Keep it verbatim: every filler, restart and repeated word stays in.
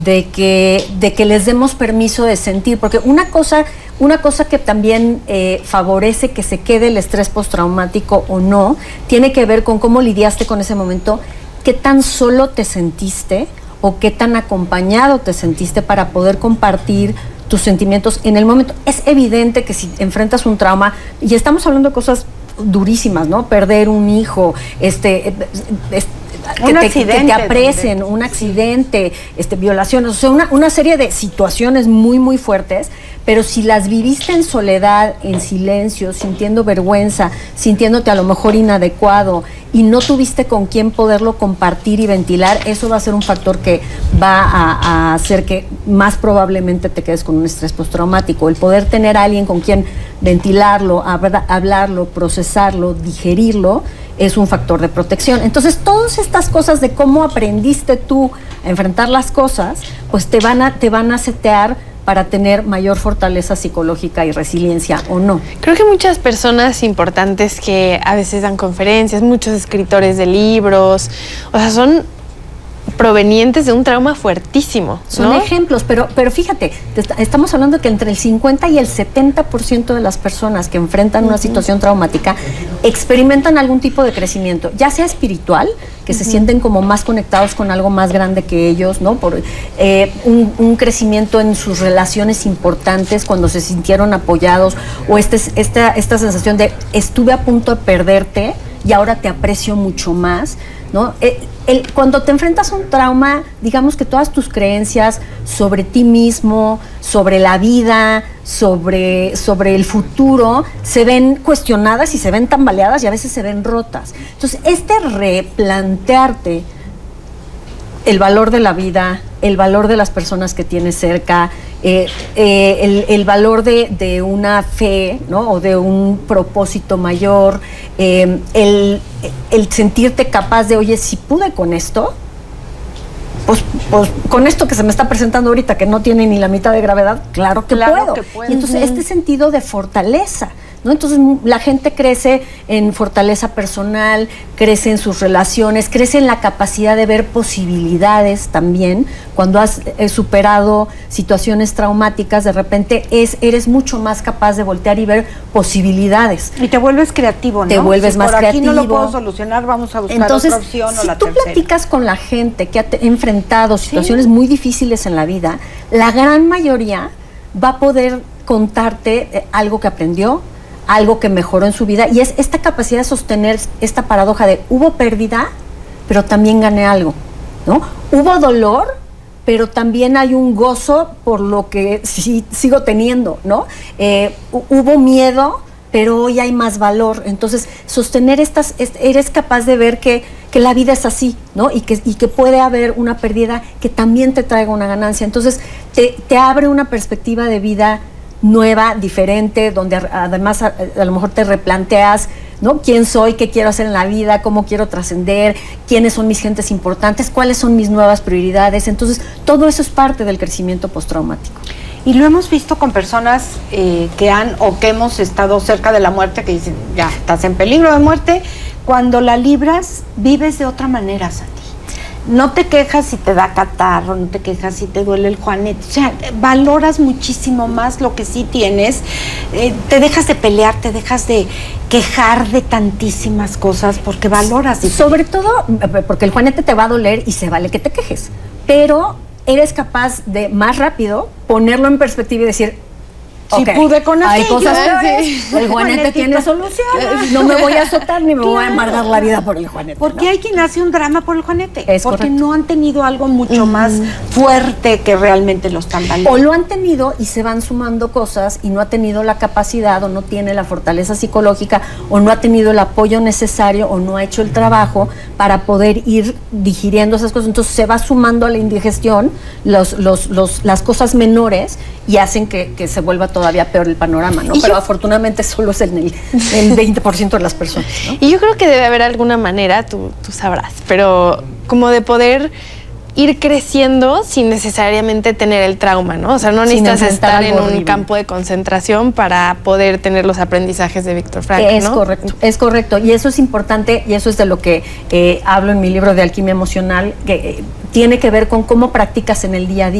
de que, de que les demos permiso de sentir, porque una cosa, una cosa que también eh, favorece que se quede el estrés postraumático o no, tiene que ver con cómo lidiaste con ese momento, qué tan solo te sentiste o qué tan acompañado te sentiste para poder compartir tus sentimientos en el momento. Es evidente que si enfrentas un trauma, y estamos hablando de cosas durísimas, ¿no? Perder un hijo, este... este Que te, que te aprecien, donde... un accidente, este, violaciones, o sea, una, una serie de situaciones muy, muy fuertes, pero si las viviste en soledad, en silencio, sintiendo vergüenza, sintiéndote a lo mejor inadecuado y no tuviste con quién poderlo compartir y ventilar, eso va a ser un factor que va a, a hacer que más probablemente te quedes con un estrés postraumático. El poder tener a alguien con quien ventilarlo, habla, hablarlo, procesarlo, digerirlo, es un factor de protección. Entonces, todas estas cosas de cómo aprendiste tú a enfrentar las cosas, pues te van a, te van a setear para tener mayor fortaleza psicológica y resiliencia o no. Creo que muchas personas importantes que a veces dan conferencias, muchos escritores de libros, o sea, son provenientes de un trauma fuertísimo, ¿no? Son ejemplos, pero, pero fíjate, estamos hablando de que entre el cincuenta y el setenta por ciento de las personas que enfrentan una situación traumática experimentan algún tipo de crecimiento, ya sea espiritual, que uh-huh. se sienten como más conectados con algo más grande que ellos, ¿no? Por eh, un, un crecimiento en sus relaciones importantes cuando se sintieron apoyados, o este, esta, esta sensación de estuve a punto de perderte y ahora te aprecio mucho más, ¿no? El, el, cuando te enfrentas a un trauma, digamos que todas tus creencias sobre ti mismo, sobre la vida, sobre, sobre el futuro, se ven cuestionadas y se ven tambaleadas y a veces se ven rotas. Entonces, este replantearte el valor de la vida, el valor de las personas que tienes cerca, eh, eh, el, el valor de, de una fe, ¿no? O de un propósito mayor, eh, el, el sentirte capaz de, oye, si pude con esto, pues, pues con esto que se me está presentando ahorita, que no tiene ni la mitad de gravedad, claro que claro puedo. Que puedo. Y entonces, este sentido de fortaleza, ¿no? Entonces la gente crece en fortaleza personal, crece en sus relaciones, crece en la capacidad de ver posibilidades también. Cuando has eh, superado situaciones traumáticas, de repente es, eres mucho más capaz de voltear y ver posibilidades. Y te vuelves creativo, ¿no? Te vuelves si más por creativo. Aquí no lo puedo solucionar, vamos a buscar Entonces, otra opción o si la tú tercera. platicas con la gente que ha te- enfrentado situaciones sí. muy difíciles en la vida, la gran mayoría va a poder contarte eh, algo que aprendió, algo que mejoró en su vida, y es esta capacidad de sostener esta paradoja de hubo pérdida, pero también gané algo, ¿no? Hubo dolor, pero también hay un gozo por lo que sí, sigo teniendo, ¿no? Eh, hubo miedo, pero hoy hay más valor. Entonces, sostener estas, es, eres capaz de ver que, que la vida es así, ¿no? Y que, y que puede haber una pérdida que también te traiga una ganancia. Entonces, te, te abre una perspectiva de vida nueva, diferente, donde además a, a lo mejor te replanteas, ¿no? ¿Quién soy? ¿Qué quiero hacer en la vida? ¿Cómo quiero trascender? ¿Quiénes son mis gentes importantes? ¿Cuáles son mis nuevas prioridades? Entonces, todo eso es parte del crecimiento postraumático. Y lo hemos visto con personas eh, que han o que hemos estado cerca de la muerte, que dicen, ya, estás en peligro de muerte. Cuando la libras, vives de otra manera, Sandy. No te quejas si te da catarro, no te quejas si te duele el juanete, o sea, valoras muchísimo más lo que sí tienes, eh, te dejas de pelear, te dejas de quejar de tantísimas cosas porque valoras. Sobre todo, porque el juanete te va a doler y se vale que te quejes, pero eres capaz de más rápido ponerlo en perspectiva y decir, si okay, pude con hay aquello, cosas peores, sí. el juanete tiene solución, no me voy a azotar ni me claro. voy a amargar la vida por el juanete. Porque ¿no? hay quien hace un drama por el juanete, es porque correcto. no han tenido algo mucho uh-huh. más fuerte que realmente los tambaleos. O lo han tenido y se van sumando cosas y no ha tenido la capacidad o no tiene la fortaleza psicológica o no ha tenido el apoyo necesario o no ha hecho el trabajo para poder ir digiriendo esas cosas. Entonces se va sumando a la indigestión los, los, los, las cosas menores y hacen que, que se vuelva todavía peor el panorama, ¿no? Pero yo, afortunadamente solo es en el, el veinte por ciento de las personas, ¿no? Y yo creo que debe haber alguna manera, tú, tú sabrás, pero como de poder ir creciendo sin necesariamente tener el trauma, ¿no? O sea, no Sin necesitas enfrentar estar en algo un horrible. campo de concentración para poder tener los aprendizajes de Víctor Frank, Es ¿no? correcto, es correcto. Y eso es importante, y eso es de lo que eh, hablo en mi libro de Alquimia Emocional, que eh, tiene que ver con cómo practicas en el día a día.